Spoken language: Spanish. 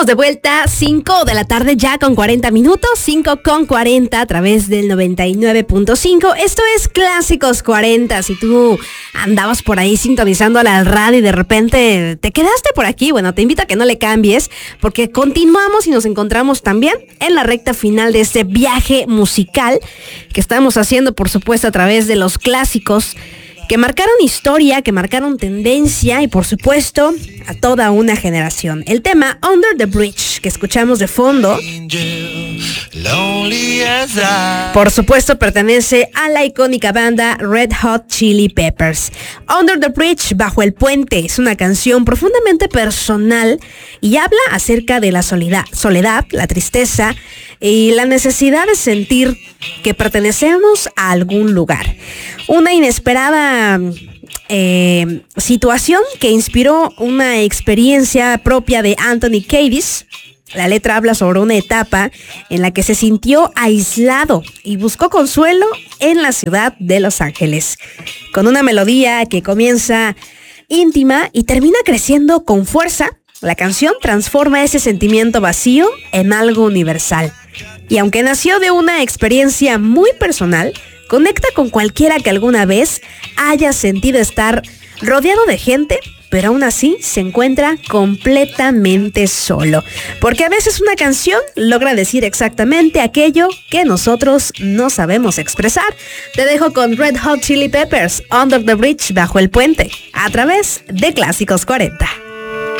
Estamos de vuelta, 5 de la tarde ya con 40 minutos, 5:40 a través del 99.5. Esto es Clásicos 40. Si tú andabas por ahí sintonizando la radio y de repente te quedaste por aquí, bueno, te invito a que no le cambies, porque continuamos y nos encontramos también en la recta final de este viaje musical que estamos haciendo, por supuesto, a través de los clásicos que marcaron historia, que marcaron tendencia y por supuesto a toda una generación. El tema Under the Bridge que escuchamos de fondo, por supuesto pertenece a la icónica banda Red Hot Chili Peppers. Under the Bridge, Bajo el Puente, es una canción profundamente personal y habla acerca de la soledad, la tristeza y la necesidad de sentir que pertenecemos a algún lugar. Una inesperada situación que inspiró una experiencia propia de Anthony Kiedis. La letra habla sobre una etapa en la que se sintió aislado y buscó consuelo en la ciudad de Los Ángeles. Con una melodía que comienza íntima y termina creciendo con fuerza, la canción transforma ese sentimiento vacío en algo universal. Y aunque nació de una experiencia muy personal, conecta con cualquiera que alguna vez haya sentido estar rodeado de gente, pero aún así se encuentra completamente solo. Porque a veces una canción logra decir exactamente aquello que nosotros no sabemos expresar. Te dejo con Red Hot Chili Peppers, Under the Bridge, Bajo el Puente, a través de Clásicos 40.